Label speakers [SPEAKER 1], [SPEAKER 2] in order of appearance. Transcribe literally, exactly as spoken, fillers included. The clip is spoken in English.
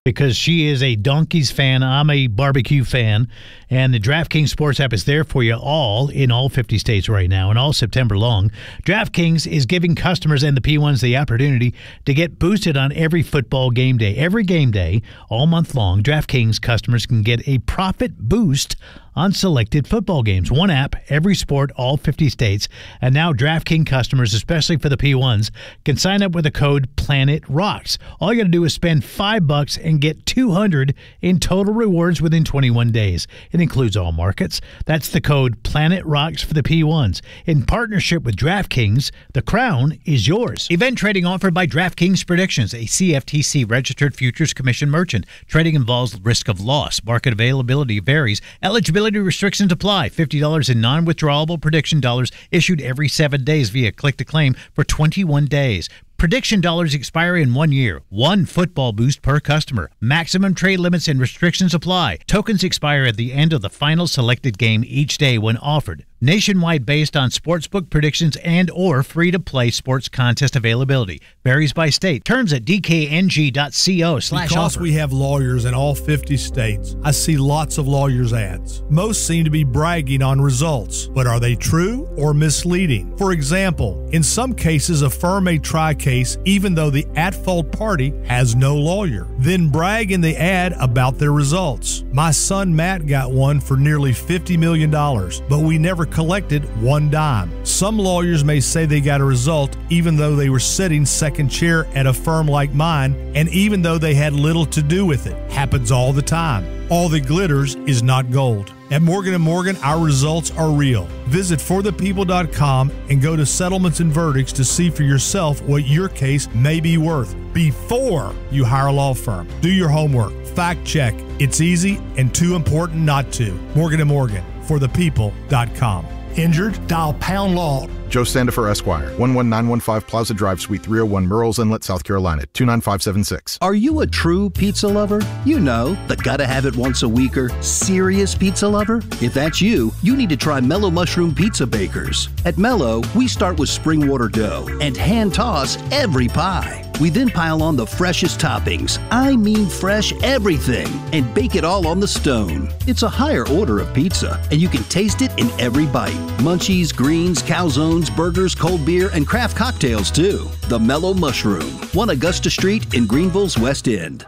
[SPEAKER 1] because she is a Donkeys fan. I'm a barbecue fan. And the DraftKings Sports app is there for you all in all fifty states right now and all September long. DraftKings is giving customers and the P ones the opportunity to get boosted on every football game day. Every game day, all month long, DraftKings customers can get a profit boost on selected football games. One app, every sport, all fifty states. And now DraftKings customers, especially for the P ones, can sign up with the code PLANETROCKS. All you got to do is spend five bucks and get two hundred in total rewards within twenty-one days. It includes all markets. That's the code PLANETROCKS for the P ones. In partnership with DraftKings, the crown is yours. Event trading offered by DraftKings Predictions, a C F T C registered futures commission merchant. Trading involves risk of loss. Market availability varies. Eligibility restrictions apply. fifty dollars in non-withdrawable prediction dollars issued every seven days via click-to-claim for twenty-one days. Prediction dollars expire in one year. One football boost per customer. Maximum trade limits and restrictions apply. Tokens expire at the end of the final selected game each day when offered. Nationwide based on sportsbook predictions and or free-to-play sports contest availability. Varies by state. Terms at dkng.co slash
[SPEAKER 2] Because
[SPEAKER 1] offer.
[SPEAKER 2] we have lawyers in all fifty states, I see lots of lawyers' ads. Most seem to be bragging on results, but are they true or misleading? For example, in some cases, a firm may try a case even though the at-fault party has no lawyer, then brag in the ad about their results. My son Matt got one for nearly fifty million dollars, but we never collected one dime. Some lawyers may say they got a result even though they were sitting second chair at a firm like mine, and even though they had little to do with it. Happens all the time. All that glitters is not gold. At Morgan and Morgan, our results are real. Visit for the people dot com and go to Settlements and Verdicts to see for yourself what your case may be worth before you hire a law firm. Do your homework. Fact check. It's easy and too important not to. Morgan and Morgan, for the people dot com. Injured? Dial pound law.
[SPEAKER 3] Joe Standifer, Esquire, one one nine one five Plaza Drive, Suite three oh one, Murrells Inlet, South Carolina, two nine five seven six.
[SPEAKER 4] Are you a true pizza lover? You know, the gotta have it once a weeker, serious pizza lover? If that's you, you need to try Mellow Mushroom Pizza Bakers. At Mellow, we start with spring water dough and hand toss every pie. We then pile on the freshest toppings, I mean fresh everything, and bake it all on the stone. It's a higher order of pizza, and you can taste it in every bite. Munchies, greens, calzones, burgers, cold beer, and craft cocktails too. The Mellow Mushroom, one Augusta Street in Greenville's West End.